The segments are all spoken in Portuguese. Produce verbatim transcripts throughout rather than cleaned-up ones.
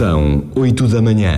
São oito da manhã.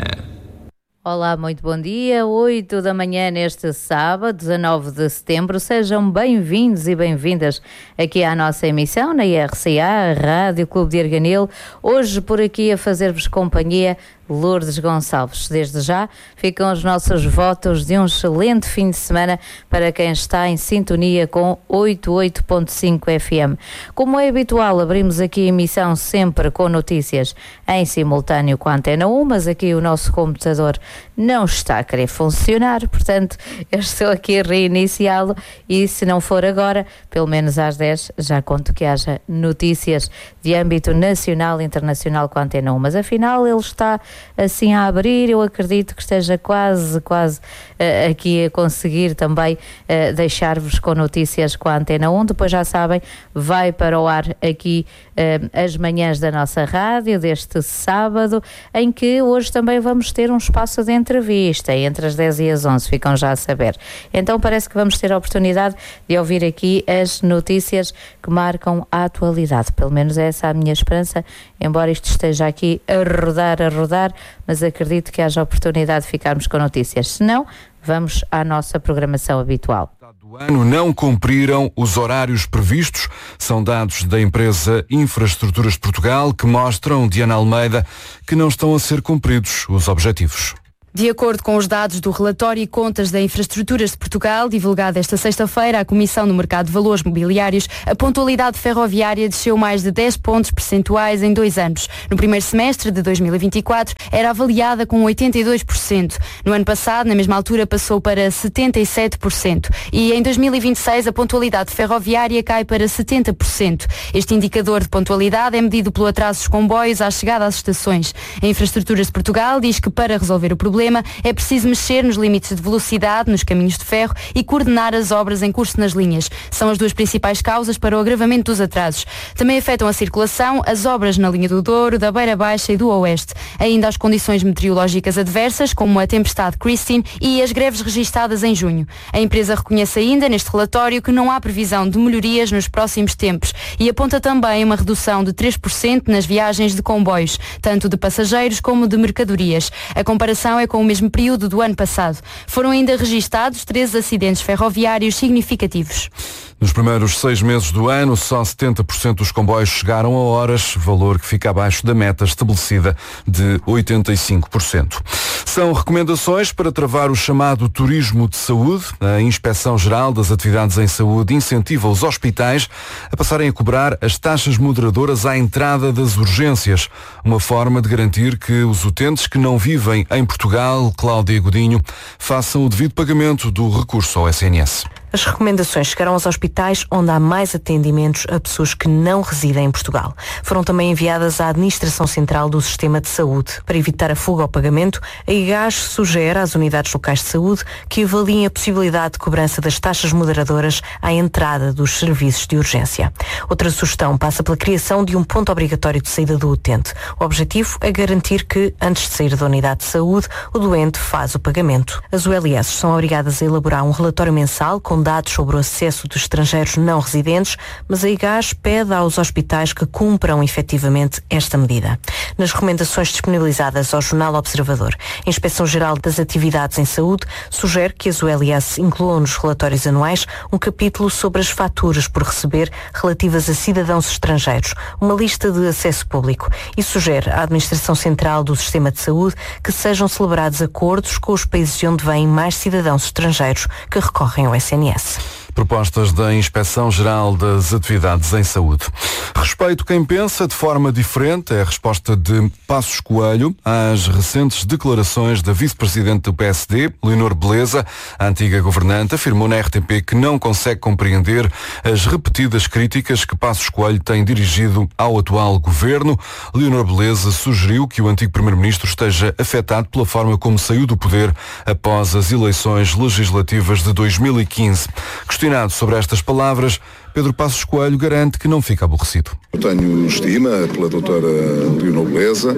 Olá, muito bom dia, oito da manhã neste sábado, dezanove de setembro. Sejam bem-vindos e bem-vindas aqui à nossa emissão na I R C A, Rádio Clube de Arganil. Hoje por aqui a fazer-vos companhia Lourdes Gonçalves. Desde já ficam os nossos votos de um excelente fim de semana para quem está em sintonia com oitenta e oito ponto cinco F M. Como é habitual, abrimos aqui a emissão sempre com notícias em simultâneo com a Antena um, mas aqui o nosso computador não está a querer funcionar, portanto eu estou aqui a reiniciá-lo e se não for agora, pelo menos às dez, já conto que haja notícias de âmbito nacional e internacional com a Antena um, mas afinal ele está assim a abrir, eu acredito que esteja quase, quase uh, aqui a conseguir também uh, deixar-vos com notícias com a Antena um. Depois já sabem, vai para o ar aqui uh, as manhãs da nossa rádio deste sábado, em que hoje também vamos ter um espaço de entrevista entre as dez e as onze, ficam já a saber. Então parece que vamos ter a oportunidade de ouvir aqui as notícias que marcam a atualidade, pelo menos é essa a minha esperança, embora isto esteja aqui a rodar, a rodar, mas acredito que haja oportunidade de ficarmos com notícias. Se não, vamos à nossa programação habitual. Do ano não cumpriram os horários previstos, são dados da empresa Infraestruturas de Portugal que mostram, Diana Almeida, que não estão a ser cumpridos os objetivos. De acordo com os dados do relatório e contas da Infraestruturas de Portugal, divulgado esta sexta-feira à Comissão no Mercado de Valores Mobiliários, a pontualidade ferroviária desceu mais de dez pontos percentuais em dois anos. No primeiro semestre de dois mil e vinte e quatro, era avaliada com oitenta e dois por cento. No ano passado, na mesma altura, passou para setenta e sete por cento. E em dois mil e vinte e seis, a pontualidade ferroviária cai para setenta por cento. Este indicador de pontualidade é medido pelo atraso dos comboios à chegada às estações. A Infraestruturas de Portugal diz que para resolver o problema, é preciso mexer nos limites de velocidade nos caminhos de ferro e coordenar as obras em curso nas linhas. São as duas principais causas para o agravamento dos atrasos. Também afetam a circulação as obras na linha do Douro, da Beira Baixa e do Oeste. Ainda as condições meteorológicas adversas, como a tempestade Christine e as greves registadas em junho. A empresa reconhece ainda neste relatório que não há previsão de melhorias nos próximos tempos e aponta também uma redução de três por cento nas viagens de comboios, tanto de passageiros como de mercadorias. A comparação é com o mesmo período do ano passado. Foram ainda registados treze acidentes ferroviários significativos. Nos primeiros seis meses do ano, só setenta por cento dos comboios chegaram a horas, valor que fica abaixo da meta estabelecida de oitenta e cinco por cento. São recomendações para travar o chamado turismo de saúde. A Inspeção-Geral das Atividades em Saúde incentiva os hospitais a passarem a cobrar as taxas moderadoras à entrada das urgências, uma forma de garantir que os utentes que não vivem em Portugal, Cláudia Godinho, façam o devido pagamento do recurso ao S N S. As recomendações chegaram aos hospitais onde há mais atendimentos a pessoas que não residem em Portugal. Foram também enviadas à Administração Central do Sistema de Saúde. Para evitar a fuga ao pagamento, a I G A S sugere às unidades locais de saúde que avaliem a possibilidade de cobrança das taxas moderadoras à entrada dos serviços de urgência. Outra sugestão passa pela criação de um ponto obrigatório de saída do utente. O objetivo é garantir que, antes de sair da unidade de saúde, o doente faz o pagamento. As U L S são obrigadas a elaborar um relatório mensal com dados sobre o acesso dos estrangeiros não residentes, mas a I G A S pede aos hospitais que cumpram efetivamente esta medida. Nas recomendações disponibilizadas ao Jornal Observador, a Inspeção-Geral das Atividades em Saúde sugere que as U L S incluam nos relatórios anuais um capítulo sobre as faturas por receber relativas a cidadãos estrangeiros, uma lista de acesso público, e sugere à Administração Central do Sistema de Saúde que sejam celebrados acordos com os países de onde vêm mais cidadãos estrangeiros que recorrem ao S N S. Propostas da Inspeção-Geral das Atividades em Saúde. Respeito quem pensa de forma diferente é a resposta de Passos Coelho às recentes declarações da vice-presidente do P S D, Leonor Beleza. A antiga governante afirmou na R T P que não consegue compreender as repetidas críticas que Passos Coelho tem dirigido ao atual governo. Leonor Beleza sugeriu que o antigo primeiro-ministro esteja afetado pela forma como saiu do poder após as eleições legislativas de dois mil e quinze. Questionado sobre estas palavras, Pedro Passos Coelho garante que não fica aborrecido. Eu tenho estima pela doutora Leonor Beleza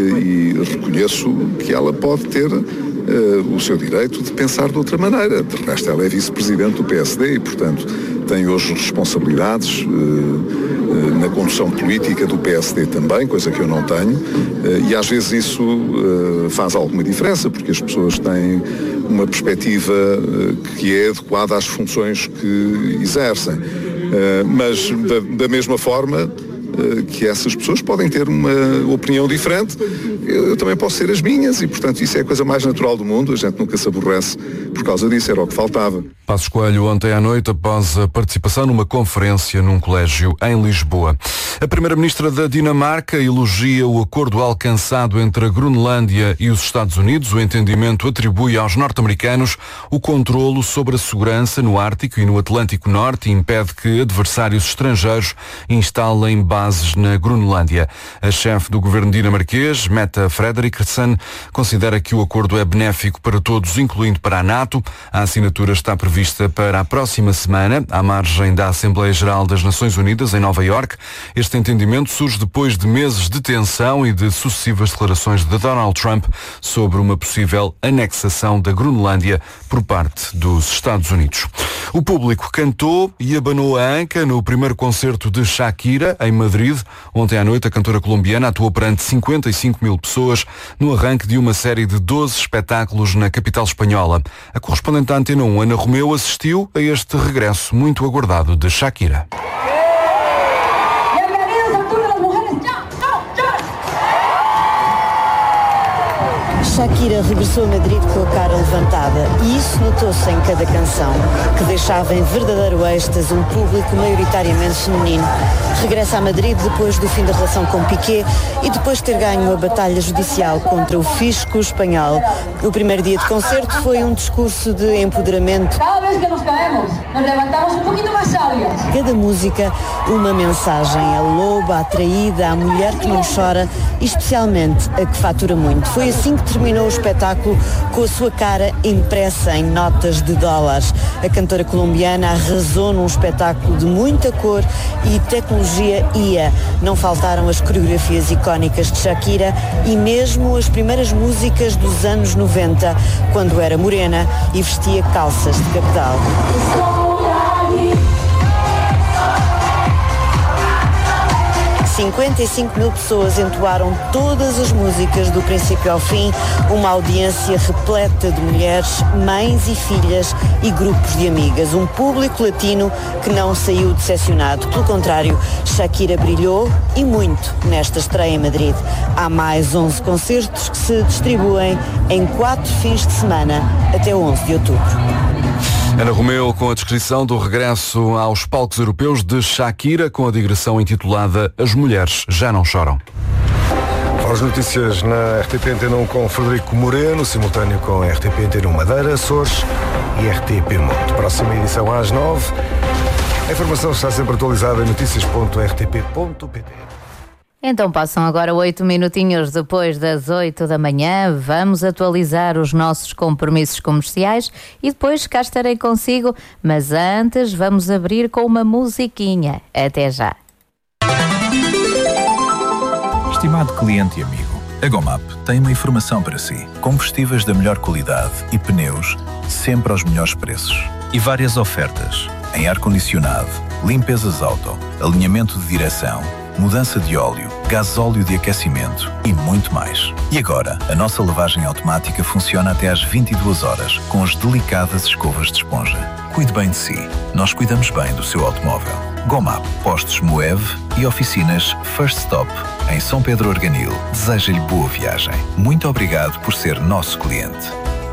e, e reconheço que ela pode ter uh, o seu direito de pensar de outra maneira. De resto, ela é vice-presidente do P S D e, portanto, tem hoje responsabilidades uh, na condução política do P S D também, coisa que eu não tenho, e às vezes isso faz alguma diferença, porque as pessoas têm uma perspectiva que é adequada às funções que exercem. Mas da, da mesma forma que essas pessoas podem ter uma opinião diferente, eu também posso ter as minhas e, portanto, isso é a coisa mais natural do mundo, a gente nunca se aborrece por causa disso, era o que faltava. Passos Coelho ontem à noite após a participação numa conferência num colégio em Lisboa. A primeira-ministra da Dinamarca elogia o acordo alcançado entre a Groenlândia e os Estados Unidos. O entendimento atribui aos norte-americanos o controlo sobre a segurança no Ártico e no Atlântico Norte e impede que adversários estrangeiros instalem bases na Groenlândia. A chefe do governo dinamarquês, Mette Frederiksen, considera que o acordo é benéfico para todos, incluindo para a NATO. A assinatura está prevista para a próxima semana, à margem da Assembleia Geral das Nações Unidas, em Nova Iorque. Este entendimento surge depois de meses de tensão e de sucessivas declarações de Donald Trump sobre uma possível anexação da Groenlândia por parte dos Estados Unidos. O público cantou e abanou a anca no primeiro concerto de Shakira, em Madrid. Ontem à noite, a cantora colombiana atuou perante cinquenta e cinco mil pessoas no arranque de uma série de doze espetáculos na capital espanhola. A correspondente da Antena um, Ana Romeu, assistiu a este regresso muito aguardado de Shakira. Shakira regressou a Madrid com a cara levantada e isso notou-se em cada canção, que deixava em verdadeiro êxtase um público maioritariamente feminino. Regressa a Madrid depois do fim da relação com Piqué e depois de ter ganho a batalha judicial contra o fisco espanhol. O primeiro dia de concerto foi um discurso de empoderamento. Cada vez que nos caemos, nos levantamos um pouquinho mais sábias. Cada música, uma mensagem, a loba, a traída, a mulher que não chora e especialmente a que fatura muito. Foi assim que terminou o espetáculo, com a sua cara impressa em notas de dólares. A cantora colombiana arrasou num espetáculo de muita cor e tecnologia ia. Não faltaram as coreografias icónicas de Shakira e mesmo as primeiras músicas dos anos noventa, quando era morena e vestia calças de cabedal. cinquenta e cinco mil pessoas entoaram todas as músicas do princípio ao fim, uma audiência repleta de mulheres, mães e filhas e grupos de amigas. Um público latino que não saiu decepcionado. Pelo contrário, Shakira brilhou e muito nesta estreia em Madrid. Há mais onze concertos que se distribuem em quatro fins de semana até onze de outubro. Ana Romeu com a descrição do regresso aos palcos europeus de Shakira, com a digressão intitulada As Mulheres Já Não Choram. As notícias na R T P Antena um com Frederico Moreno, simultâneo com R T P Antena um Madeira, Açores e R T P Monte. Próxima edição às nove. A informação está sempre atualizada em notícias ponto r t p ponto p t. Então passam agora oito minutinhos depois das oito da manhã. Vamos atualizar os nossos compromissos comerciais e depois cá estarei consigo. Mas antes vamos abrir com uma musiquinha. Até já. Estimado cliente e amigo, a Gomap tem uma informação para si. Combustíveis da melhor qualidade e pneus sempre aos melhores preços. E várias ofertas em ar-condicionado, limpezas auto, alinhamento de direção, mudança de óleo, gasóleo de aquecimento e muito mais. E agora, a nossa lavagem automática funciona até às vinte e duas horas, com as delicadas escovas de esponja. Cuide bem de si. Nós cuidamos bem do seu automóvel. Gomap, postos Moev e oficinas First Stop, em São Pedro Arganil. Deseja-lhe boa viagem. Muito obrigado por ser nosso cliente.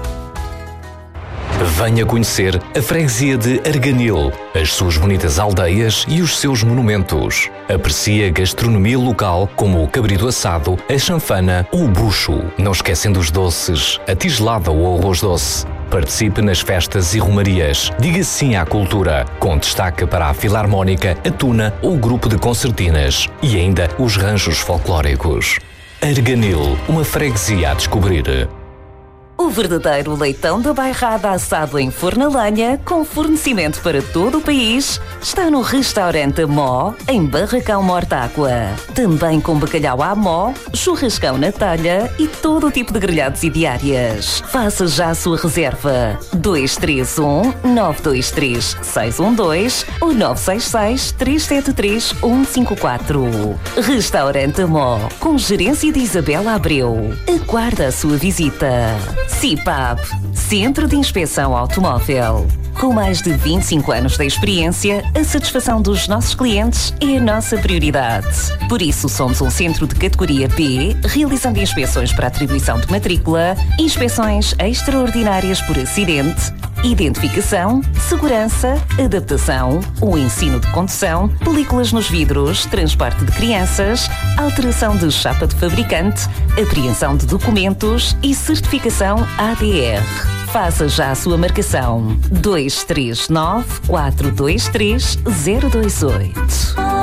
Venha conhecer a freguesia de Arganil, as suas bonitas aldeias e os seus monumentos. Aprecie a gastronomia local como o cabrito assado, a chanfana ou o bucho. Não esquecendo os doces, a tigelada ou o arroz doce. Participe nas festas e romarias. Diga sim à cultura, com destaque para a Filarmónica, a Tuna ou o grupo de concertinas. E ainda os ranchos folclóricos. Arganil, uma freguesia a descobrir. O verdadeiro leitão da bairrada assado em forno a lenha, com fornecimento para todo o país, está no restaurante Amó, em Barracão Mortágua. Também com bacalhau à mó, churrascão na talha e todo o tipo de grelhados e diárias. Faça já a sua reserva. dois três um, nove dois três, seis um dois ou nove seis seis, três sete três, um cinco quatro. Restaurante Amó, com gerência de Isabela Abreu. Aguarda a sua visita. C I P A B, Centro de Inspeção Automóvel. Com mais de vinte e cinco anos de experiência, a satisfação dos nossos clientes é a nossa prioridade. Por isso, somos um centro de categoria B, realizando inspeções para atribuição de matrícula, inspeções extraordinárias por acidente, identificação, segurança, adaptação, o ensino de condução, películas nos vidros, transporte de crianças, alteração de chapa de fabricante, apreensão de documentos e certificação A D R. Faça já a sua marcação. dois três nove, quatro dois três, zero dois oito.